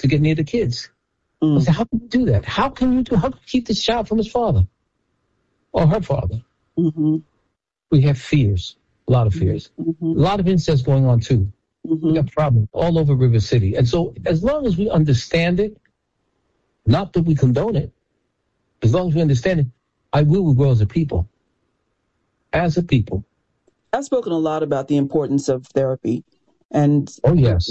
to get near the kids. I said, how can you do that? How can you keep this child from his father or her father? Mm-hmm. We have fears, a lot of fears. Mm-hmm. A lot of incest going on, too. Mm-hmm. We got problems all over River City. And so as long as we understand it, not that we condone it, as long as we understand it, will grow as a people. As a people. I've spoken a lot about the importance of therapy. And yes.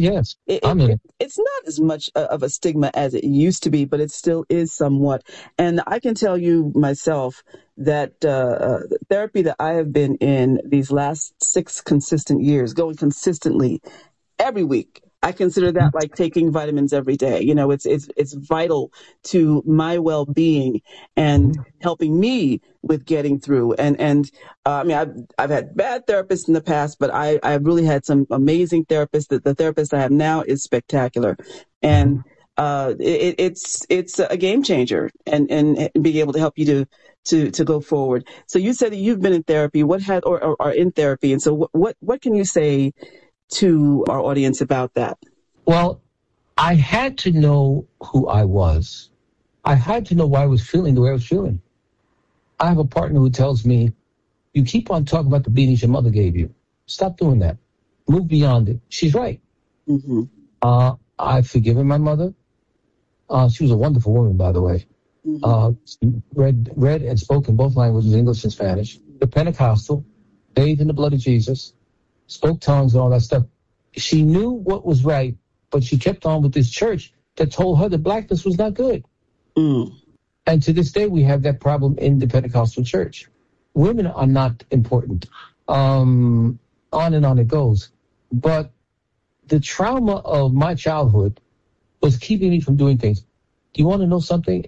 It's not as much of a stigma as it used to be, but it still is somewhat. And I can tell you myself that therapy that I have been in these last 6 consistent years, going consistently every week, I consider that like taking vitamins every day. You know, it's vital to my well-being and helping me with getting through. And I mean, I've had bad therapists in the past, but I've really had some amazing therapists. The therapist I have now is spectacular, and it's a game changer, and being able to help you to go forward. So you said that you've been in therapy. Or are in therapy, and so what can you say to our audience about that? Well, I had to know who I was. I had to know why I was feeling the way I was feeling. I have a partner who tells me, you keep on talking about the beatings your mother gave you. Stop doing that. Move beyond it. She's right. Mm-hmm. I've forgiven my mother. She was a wonderful woman, by the way. She read and spoke in both languages, English and Spanish. The Pentecostal, bathed in the blood of Jesus, spoke tongues and all that stuff. She knew what was right, but she kept on with this church that told her that blackness was not good. And to this day, we have that problem in the Pentecostal church. Women are not important. On and on it goes. But the trauma of my childhood was keeping me from doing things. Do you want to know something?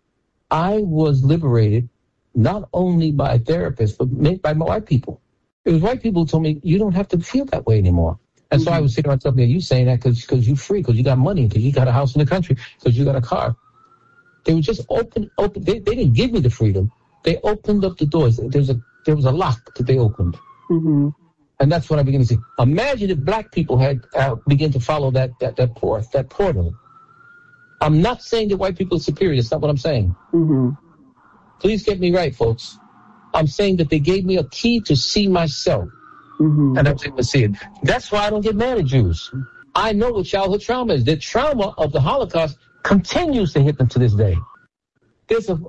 I was liberated not only by therapists, but by my white people. It was white people who told me, you don't have to feel that way anymore. And so I was saying to myself, you saying that because you're free, because you got money, because you got a house in the country, because you got a car. They were just open. They didn't give me the freedom. They opened up the doors. There was a lock that they opened. Mm-hmm. And that's what I began to see. Imagine if black people had begun to follow that portal. I'm not saying that white people are superior. That's not what I'm saying. Mm-hmm. Please get me right, folks. I'm saying that they gave me a key to see myself. Mm-hmm. And I was able to see it. That's why I don't get mad at Jews. I know what childhood trauma is. The trauma of the Holocaust continues to hit them to this day. There's a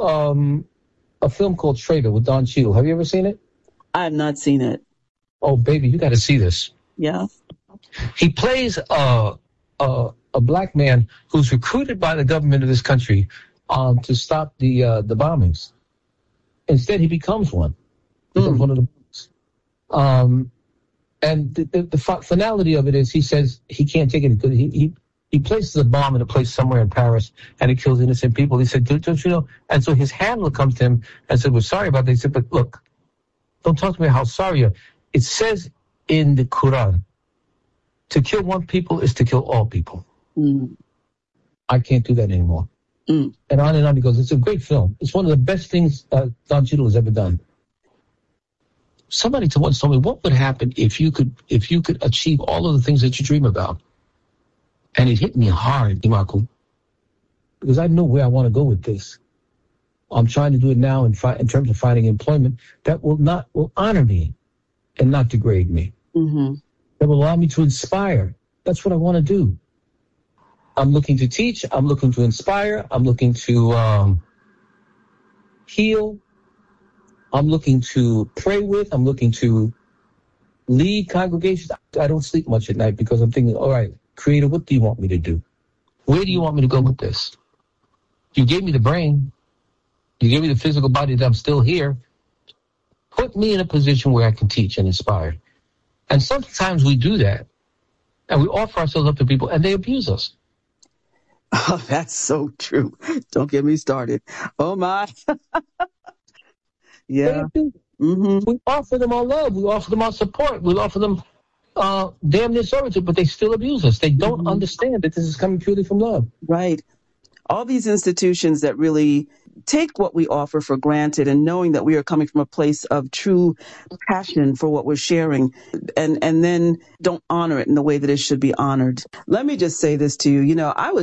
film called Traitor with Don Cheadle. Have you ever seen it? I have not seen it. Oh, baby, you got to see this. Yeah. He plays a black man who's recruited by the government of this country to stop the bombings. Instead, he becomes one. Becomes one of the bombs. And the finality of it is he says he can't take it. He places a bomb in a place somewhere in Paris, and it kills innocent people. He said, don't you know? And so his handler comes to him and said, we're sorry about that. He said, but look, don't talk to me how sorry you are. It says in the Quran, to kill one people is to kill all people. I can't do that anymore. And on he goes. It's a great film. It's one of the best things Don Cheadle has ever done. Somebody once told me, what would happen if you could achieve all of the things that you dream about? And it hit me hard, Dimaku, because I know where I want to go with this. I'm trying to do it now in terms of finding employment that will honor me and not degrade me. Mm-hmm. That will allow me to inspire. That's what I want to do. I'm looking to teach. I'm looking to inspire. I'm looking to heal. I'm looking to pray with. I'm looking to lead congregations. I don't sleep much at night because I'm thinking, all right, Creator, what do you want me to do? Where do you want me to go with this? You gave me the brain. You gave me the physical body that I'm still here. Put me in a position where I can teach and inspire. And sometimes we do that. And we offer ourselves up to people and they abuse us. Oh, that's so true. Don't get me started. Oh, my. Yeah. Mm-hmm. We offer them our love. We offer them our support. We offer them damn near servitude, but they still abuse us. They don't understand that this is coming purely from love. Right. All these institutions that really take what we offer for granted and knowing that we are coming from a place of true passion for what we're sharing and then don't honor it in the way that it should be honored. Let me just say this to you. You know, I was